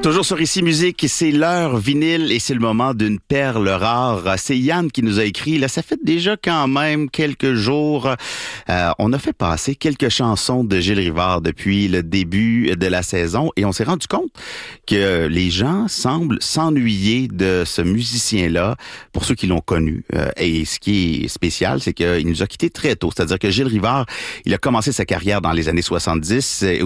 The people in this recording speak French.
Toujours sur Ici Musique, c'est l'heure vinyle et c'est le moment d'une perle rare. C'est Yann qui nous a écrit. Là, ça fait déjà quand même quelques jours. On a fait passer quelques chansons de Gilles Rivard depuis le début de la saison et on s'est rendu compte que les gens semblent s'ennuyer de ce musicien-là pour ceux qui l'ont connu. Et ce qui est spécial, c'est qu'il nous a quittés très tôt. C'est-à-dire que Gilles Rivard, il a commencé sa carrière dans les années 70